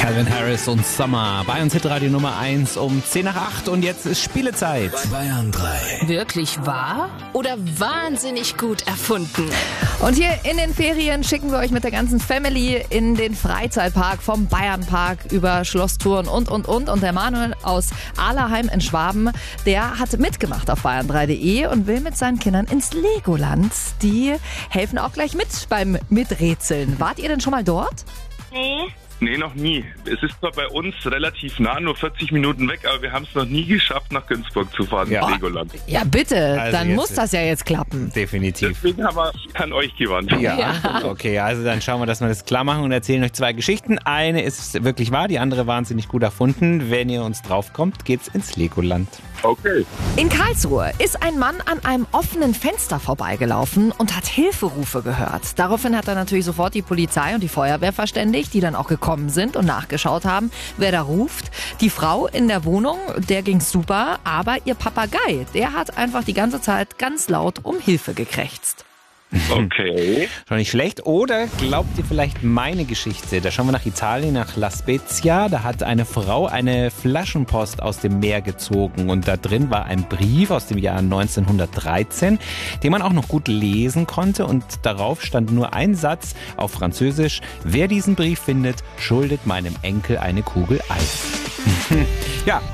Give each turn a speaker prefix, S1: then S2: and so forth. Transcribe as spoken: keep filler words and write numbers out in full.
S1: Calvin Harris und Summer bei uns Hitradio Nummer eins um zehn nach acht und jetzt ist Spielezeit.
S2: Bayern drei.
S3: Wirklich wahr oder wahnsinnig gut erfunden?
S4: Und hier in den Ferien schicken wir euch mit der ganzen Family in den Freizeitpark vom Bayernpark über Schlosstouren und, und, und. Und der Manuel aus Ahlerheim in Schwaben, der hat mitgemacht auf bayern drei punkt de und will mit seinen Kindern ins Legoland. Die helfen auch gleich mit beim Miträtseln. Wart ihr denn schon mal dort?
S5: Nee.
S6: Nee, noch nie. Es ist zwar bei uns relativ nah, nur vierzig Minuten weg, aber wir haben es noch nie geschafft, nach Günzburg zu fahren,
S1: Ja.
S6: ins Legoland.
S4: Ja, bitte.
S1: Also
S4: Dann
S1: jetzt
S4: muss
S1: ist-
S4: das ja jetzt klappen.
S1: Definitiv.
S6: Deswegen haben wir an euch gewandt.
S1: Ja, okay, also dann schauen wir, dass wir das klar machen und erzählen euch zwei Geschichten. Eine ist wirklich wahr, die andere wahnsinnig gut erfunden. Wenn ihr uns draufkommt, geht's ins Legoland.
S6: Okay.
S4: In Karlsruhe ist ein Mann an einem offenen Fenster vorbeigelaufen und hat Hilferufe gehört. Daraufhin hat er natürlich sofort die Polizei und die Feuerwehr verständigt, die dann auch gekommen sind und nachgeschaut haben, wer da ruft. Die Frau in der Wohnung, der ging's super, aber ihr Papagei, der hat einfach die ganze Zeit ganz laut um Hilfe gekrächzt.
S6: Okay.
S1: Schon nicht schlecht. Oder glaubt ihr vielleicht meine Geschichte? Da schauen wir nach Italien, nach La Spezia. Da hat eine Frau eine Flaschenpost aus dem Meer gezogen. Und da drin war ein Brief aus dem Jahr neunzehnhundertdreizehn, den man auch noch gut lesen konnte. Und darauf stand nur ein Satz auf Französisch. Wer diesen Brief findet, schuldet meinem Enkel eine Kugel Eis. Ja,